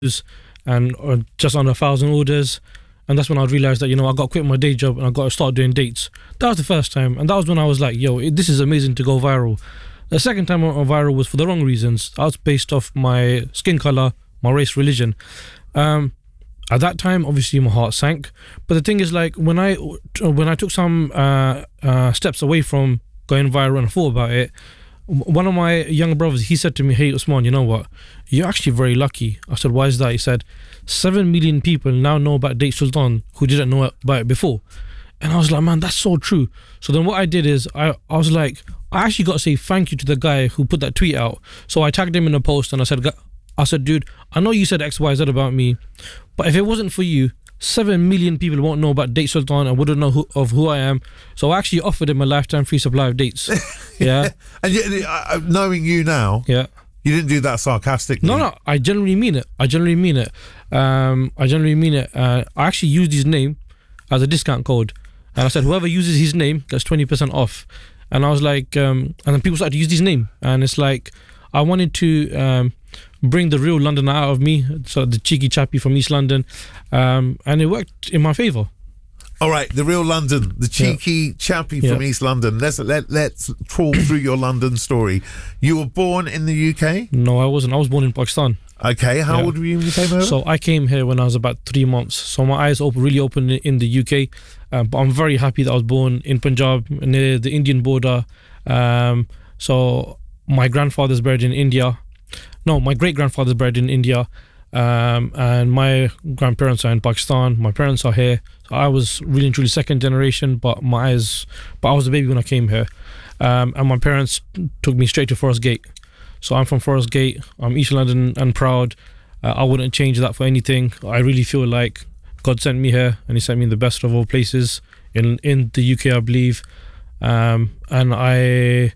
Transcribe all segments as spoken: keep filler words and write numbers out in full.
and uh, just under a thousand orders. And that's when I realized that, you know, I got to quit my day job and I got to start doing dates. That was the first time. And that was when I was like, yo, it, this is amazing to go viral. The second time I went viral was for the wrong reasons. I was based off my skin color, my race, religion. Um, at that time, obviously, my heart sank. But the thing is, like, when I when I took some uh, uh, steps away from going viral and thought about it, one of my younger brothers, he said to me, hey, Usman, you know what? You're actually very lucky. I said, why is that? He said, seven million people now know about Date Sultan who didn't know about it before. And I was like, man, that's so true. So then what I did is, I, I was like, I actually got to say thank you to the guy who put that tweet out. So I tagged him in a post and I said, I said, dude, I know you said X, Y, Z about me, but if it wasn't for you, seven million people won't know about Date Sultan and wouldn't know who, of who I am. So I actually offered him a lifetime free supply of dates. Yeah. And yet, uh, knowing you now, yeah, you didn't do that sarcastically. No, no, I genuinely mean it. I genuinely mean it. Um, I genuinely mean it. Uh, I actually used his name as a discount code. And I said, whoever uses his name gets twenty percent off. And I was like, um, and then people started to use his name. And it's like, I wanted to um, bring the real Londoner out of me, so the cheeky chappy from East London. Um, and it worked in my favour. All right, the real London, the cheeky yeah. chappy yeah. from East London. Let's let let's trawl through your London story. You were born in the U K? No, I wasn't. I was born in Pakistan. Okay, how yeah. old were you when you came over? So I came here when I was about three months. So my eyes open, really opened in the U K. Um, but I'm very happy that I was born in Punjab, near the Indian border. Um, so my grandfather's buried in India. No, my great grandfather's buried in India. Um, and my grandparents are in Pakistan. My parents are here. So I was really and truly second generation, but my eyes, but I was a baby when I came here. Um, and my parents took me straight to Forest Gate. So I'm from Forest Gate. I'm East London and proud. Uh, I wouldn't change that for anything. I really feel like God sent me here, and He sent me in the best of all places in in the U K, I believe. Um, and I,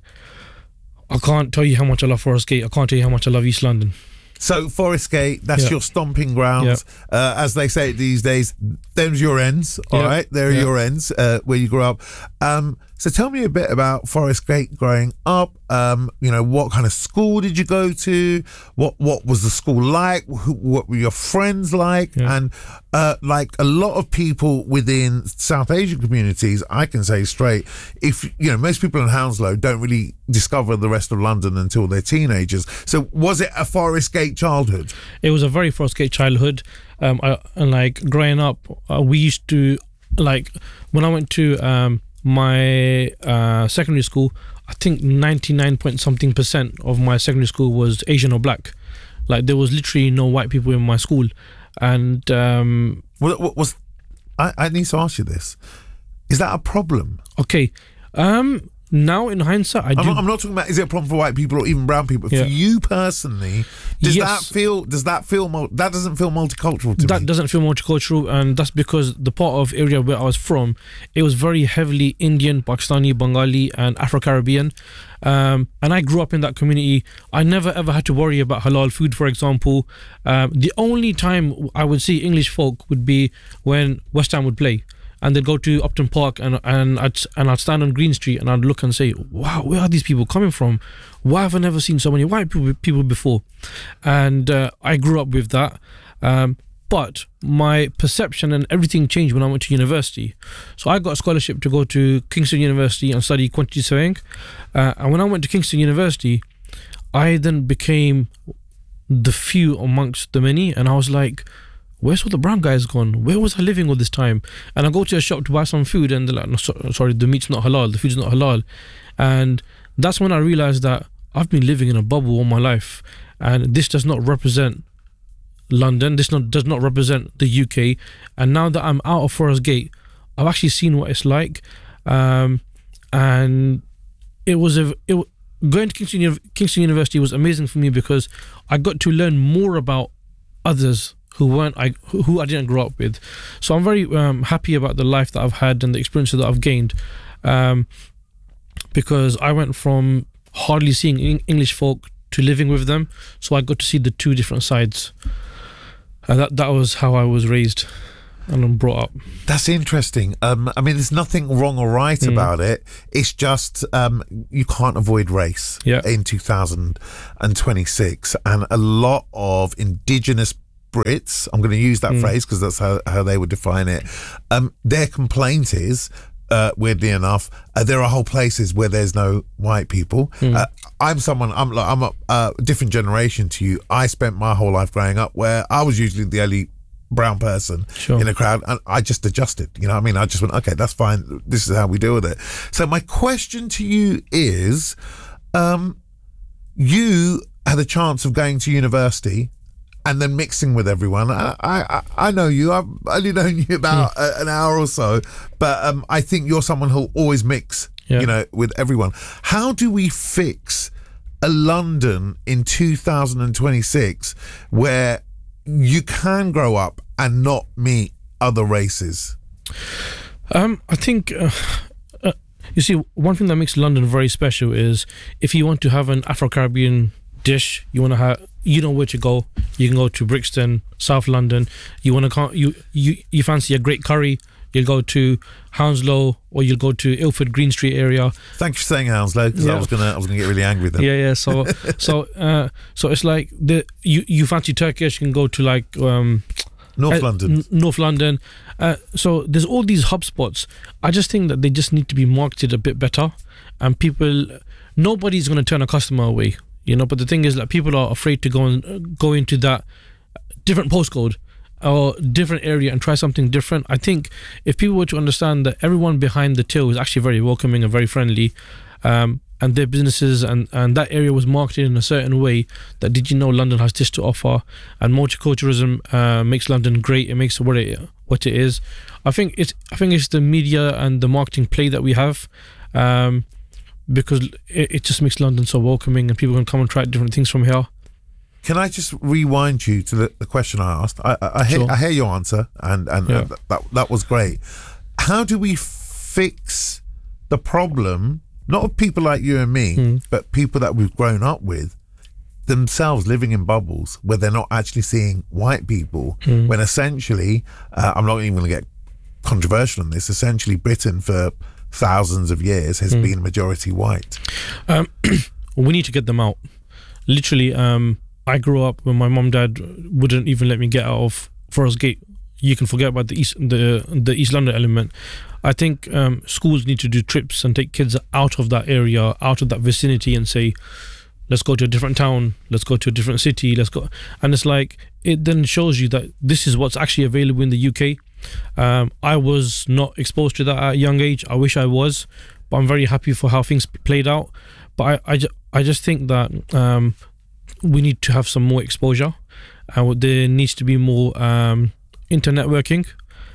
I can't tell you how much I love Forest Gate. I can't tell you how much I love East London. So Forest Gate, that's yeah. your stomping grounds. Yeah. Uh, as they say it these days, them's your ends, all yeah. right? There are yeah. your ends, uh, where you grew up. Um, so tell me a bit about Forest Gate growing up. Um, you know, what kind of school did you go to? What what was the school like? Who, what were your friends like? Yeah. And uh, like a lot of people within South Asian communities, I can say straight, if you know, most people in Hounslow don't really discover the rest of London until they're teenagers. So was it a Forest Gate childhood? It was a very Forest Gate childhood. Um, I, and like growing up, uh, we used to, like when I went to um, my uh, secondary school, I think ninety-nine point something percent of my secondary school was Asian or black. Like there was literally no white people in my school. And um, what, what was I, I need to ask you this. Is that a problem? Okay. Um, now in hindsight, I do. I'm not, I'm not talking about is it a problem for white people or even brown people. Yeah. For you personally, does yes. that feel? Does that feel? That doesn't feel multicultural to that me. That doesn't feel multicultural, and that's because the part of area where I was from, it was very heavily Indian, Pakistani, Bengali, and Afro-Caribbean. Um, and I grew up in that community. I never ever had to worry about halal food, for example. Um, the only time I would see English folk would be when West Ham would play. And they'd go to Upton Park and and I'd, and I'd stand on Green Street and I'd look and say, wow, where are these people coming from? Why have I never seen so many white people, people before? And uh, I grew up with that. Um, but my perception and everything changed when I went to university. So I got a scholarship to go to Kingston University and study quantity surveying. Uh, and when I went to Kingston University, I then became the few amongst the many. And I was like, where's all the brown guys gone? Where was I living all this time? And I go to a shop to buy some food and they're like, no, so, sorry, the meat's not halal, the food's not halal. And that's when I realized that I've been living in a bubble all my life. And this does not represent London. This not, does not represent the U K. And now that I'm out of Forest Gate, I've actually seen what it's like. Um, and it was a... It, going to Kingston, Kingston University was amazing for me because I got to learn more about others who weren't I who I didn't grow up with. So I'm very um, happy about the life that I've had and the experiences that I've gained, um, because I went from hardly seeing English folk to living with them. So I got to see the two different sides, and that that was how I was raised and I'm brought up. That's interesting. Um, I mean, there's nothing wrong or right mm. about it. It's just um, you can't avoid race yeah. in two thousand twenty-six, and a lot of indigenous Brits, I'm going to use that mm. phrase because that's how, how they would define it, um, their complaint is, uh, weirdly enough, uh, there are whole places where there's no white people. Mm. Uh, I'm someone, I'm like, I'm a uh, different generation to you. I spent my whole life growing up where I was usually the only brown person sure. in a crowd, and I just adjusted. You know what I mean? I just went, okay, that's fine. This is how we deal with it. So my question to you is, um, you had a chance of going to university and then mixing with everyone. I I, I know you. I've only known you about mm. a, an hour or so, but um, I think you're someone who'll always mix, yeah. you know, with everyone. How do we fix a London in two thousand twenty-six where you can grow up and not meet other races? Um, I think. Uh... You see, one thing that makes London very special is if you want to have an Afro-Caribbean dish, you want to have, you know where to go. You can go to Brixton, South London. You want to you you you fancy a great curry, you'll go to Hounslow, or you'll go to Ilford Green Street area. Thank you for saying Hounslow, because yeah. I was gonna I was gonna get really angry then. Yeah, yeah. So so uh, so it's like the you you fancy Turkish, you can go to like. Um, North uh, London. N- North London. Uh, so there's all these hub spots. I just think that they just need to be marketed a bit better. And people, nobody's going to turn a customer away, you know. But the thing is that people are afraid to go and uh, go into that different postcode or different area and try something different. I think if people were to understand that everyone behind the till is actually very welcoming and very friendly, um, and their businesses and, and that area was marketed in a certain way, that did you know London has this to offer, and multiculturalism uh, makes London great. It makes it what it what it is. I think it's I think it's the media and the marketing play that we have, um, because it, it just makes London so welcoming, and people can come and try different things from here. Can I just rewind you to the, the question I asked? I, I, I, hear, sure. I hear your answer, and and, yeah. and that that was great. How do we fix the problem? Not of people like you and me, mm. but people that we've grown up with, themselves living in bubbles where they're not actually seeing white people, mm. when essentially, uh, I'm not even going to get controversial on this, essentially Britain for thousands of years has mm. been majority white. Um, we need to get them out. Literally, um, I grew up when my mom dad wouldn't even let me get out of Forest Gate. You can forget about the East, the, the East London element. I think um, schools need to do trips and take kids out of that area, out of that vicinity, and say, let's go to a different town, let's go to a different city, let's go. And it's like, it then shows you that this is what's actually available in the U K. Um, I was not exposed to that at a young age. I wish I was, but I'm very happy for how things played out. But I, I, ju- I just think that um, we need to have some more exposure. Uh, there needs to be more um, inter-networking.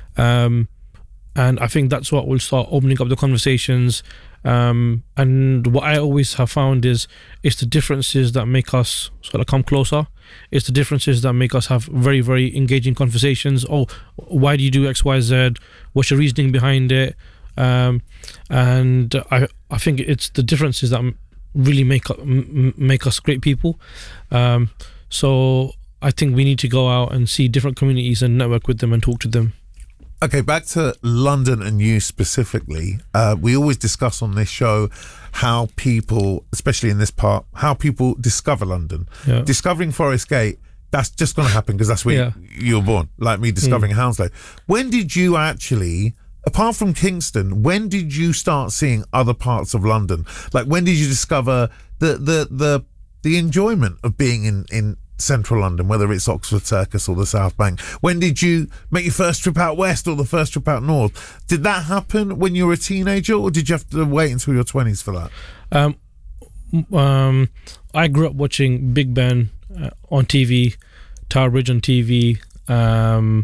Um, And I think that's what will start opening up the conversations. Um, and what I always have found is it's the differences that make us sort of come closer. It's the differences that make us have very, very engaging conversations. Oh, why do you do X, Y, Z? What's your reasoning behind it? Um, and I I think it's the differences that really make make us great people. Um, so I think we need to go out and see different communities and network with them and talk to them. Okay, back to London and you specifically. Uh, we always discuss on this show how people, especially in this part, how people discover London. Yeah. Discovering Forest Gate, that's just going to happen because that's where yeah. you were born, like me discovering mm. Hounslow. When did you actually, apart from Kingston, when did you start seeing other parts of London? Like, when did you discover the the the, the enjoyment of being in, in central London, whether it's Oxford Circus or the South Bank? When did you make your first trip out west or the first trip out north? Did that happen when you were a teenager, or did you have to wait until your twenties for that? Um, um, I grew up watching Big Ben uh, on T V, Tower Bridge on T V, um,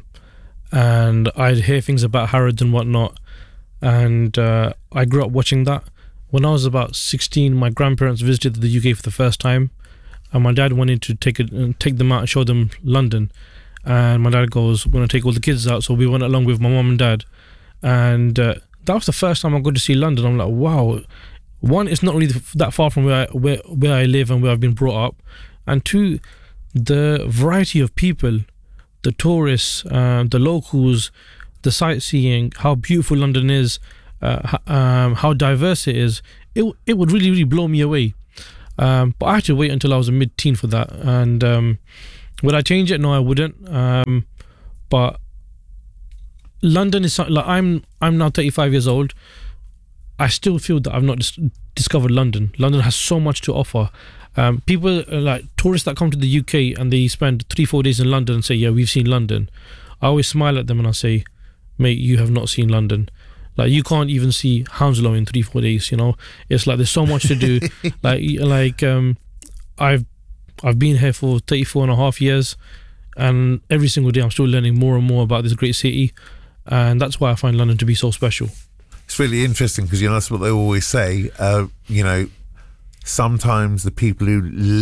and I'd hear things about Harrods and whatnot, and uh, I grew up watching that. When I was about sixteen, my grandparents visited the U K for the first time. And my dad wanted to take it, take them out and show them London. And my dad goes, we're going to take all the kids out. So we went along with my mum and dad. And uh, that was the first time I got to see London. I'm like, wow. One, it's not really that far from where I, where, where I live and where I've been brought up. And two, the variety of people, the tourists, uh, the locals, the sightseeing, how beautiful London is, uh, um, how diverse it is, it, it would really, really blow me away. Um, but I had to wait until I was a mid-teen for that, and um, Would I change it? No, I wouldn't. Um, but London is some- like I'm. I'm now thirty-five years old. I still feel that I've not dis- discovered London. London has so much to offer. Um, people uh, like tourists that come to the U K and they spend three, four days in London and say, "Yeah, we've seen London." I always smile at them and I say, "Mate, you have not seen London. Like you can't even see Hounslow in three, four days. You know, it's like there's so much to do. like, like um, I've I've been here for thirty-four and a half years, and every single day I'm still learning more and more about this great city, and that's why I find London to be so special." It's really interesting because, you know, that's what they always say. Uh, you know, sometimes the people who